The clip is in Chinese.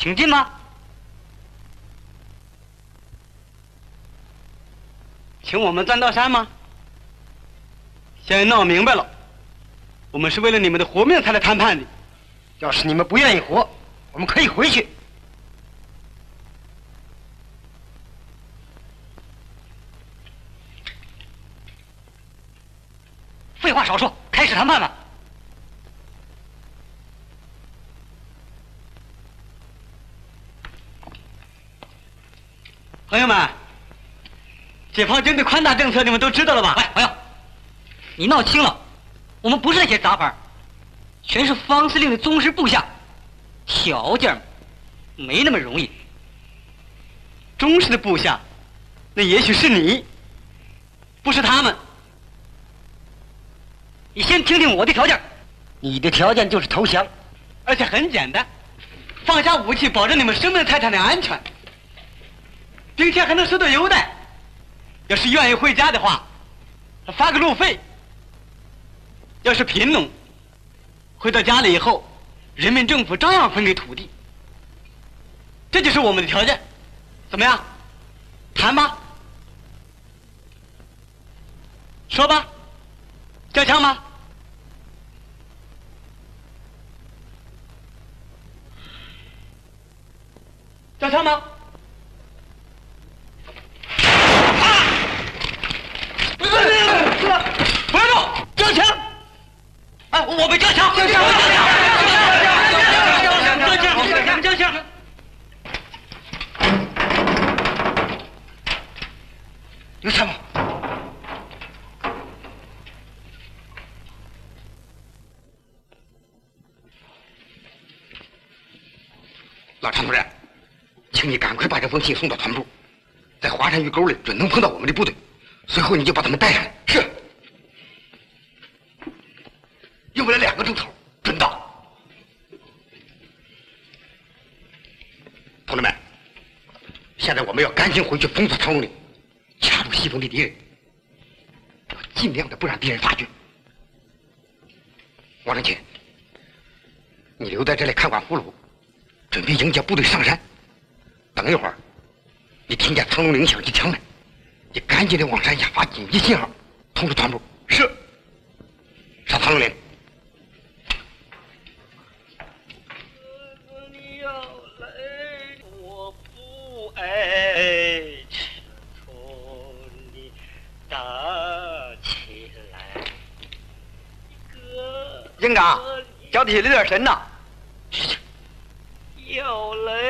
请进吧。 请我们钻道山吗？现在闹明白了，我们是为了你们的活命才来谈判的。 要是你们不愿意活，我们可以回去。 废话少说，开始谈判吧。 朋友们，解放军的宽大政策你们都知道了吧？ 喂，朋友，你闹清了，我们不是那些杂牌，全是方司令的忠实部下，条件没那么容易。 忠实的部下，那也许是你，不是他们。 你先听听我的条件。 你的条件就是投降， 而且很简单，放下武器，保证你们生命财产的安全，并且还能收到优待。要是愿意回家的话，发个路费；要是贫农，回到家里以后，人民政府照样分给土地。这就是我们的条件，怎么样？谈吧，说吧，交枪吗？交枪吗？不要动！交枪！哎，我们交枪！交枪！交枪！ 有参谋。 老常同志，请你赶快把这封信送到团部，在华山峪沟里准能碰到我们的部队，随后你就把他们带上来。是。用不了2个钟头，准到。同志们，现在我们要赶紧回去封锁长龙岭，掐住西风的敌人，要尽量的不让敌人发觉。王长清，你留在这里看管俘虏，准备迎接部队上山。等一会儿，你听见长龙岭响起枪来，你赶紧的往山下发紧急信号，通知团部。是。上长龙岭。 你要来，我不爱，从你打起来。营长，交的是有点神呐。要来。